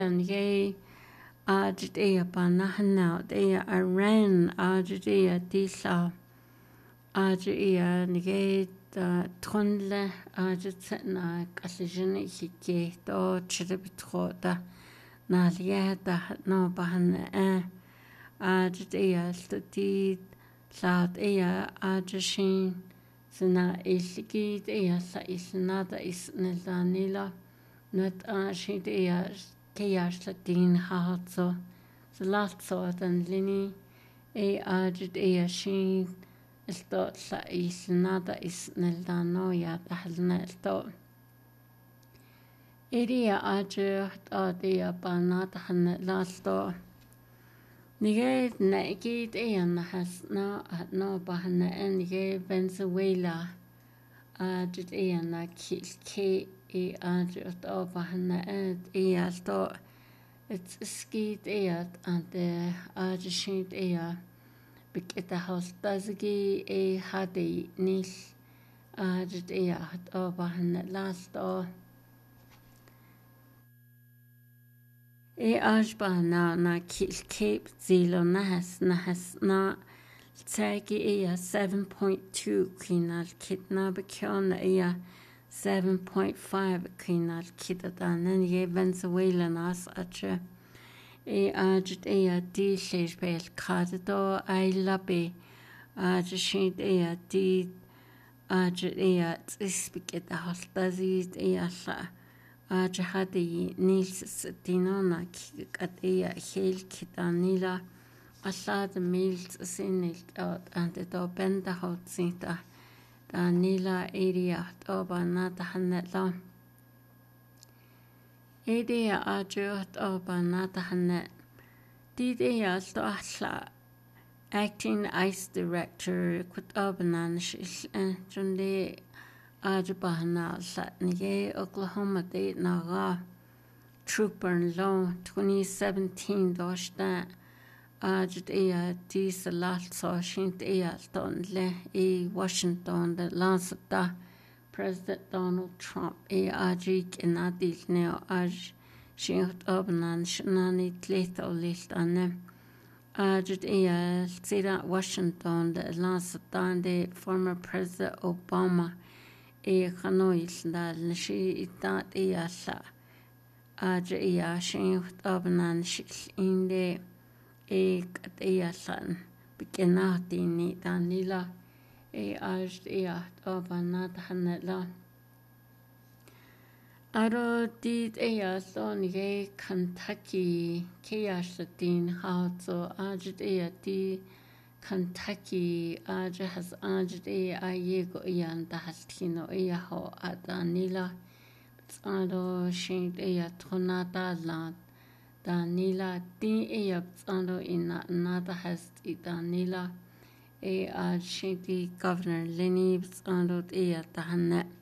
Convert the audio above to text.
Ye Ajia Banahana, they are ran Ajia Disa Ajia Nige Tronle Ajitna Cassian Hike do Chiribitota Nalieta no Bahan Ajia Stati Sat Ea Ajishin Sina Isigid Ea Sa Isnada Isnildanila Not Ashid Ea Keyash Din Hatso Zlatso than Lini Ajid Ea Shin Stot Sa Isnada Isnildanoya Tahalna Stot Idia Ajir Adia Banat Han Lasto Nige Naked Ean has no at no Bahana and Venezuela Ajid Ean K Ajid Bahana and Easto it's skid eat and the Ajishid Ea Big the house Bazigi Hadi Nis Ajid Ea at Bahana last or Ajbana na Cape Zelo Nahas na Tagi Ea 7.2 Quinal Kitna Bacon Ea 7.5 Quinal Kitadan and Ye Venezuela Nas Ache Ajit Ea D Sheshbel Kadado I Labe Ajishid Ea D Ajit Ea Speak at the Hostazid Ea Sa Ajahadi Nils Dinona at Ea Hail Kitanila Asad Mills Sinil out and the Dobenda Hot Sinta Danila area Oba Natahanet Area Ajut Oba Natahanet Didea Stohla Acting Ice Director Kut Obanan Junde Ajabahana Satnye Oklahoma Date Naga Trooper Law 2017 Doshta Ajit Ea D Salat Shint Ea Stonle Washington the Lansata President Donald Trump Ajik and Adil Neo Aj Shint Obanan Shanani Tleto List Ane Ajit Ea Sida Washington the Lansata the former President Obama Hanois da Lishi Itat Ea Sa Aj Ea Shint Obanan Shil in the at Easan, Bikenati ni Danila, Aj Eat Obanat Hanela. Aro did Eason ye Kentucky, Keasatin, Hatso, Aj Eati, Kentucky, Aj has Aj Ayego Ian, the Hastino Eaho at Danila, Ado Shint Eatonata land. Danila Din Eyapsando in Nada has Danila Shinti Governor Lenny Bsando Eya Tahanet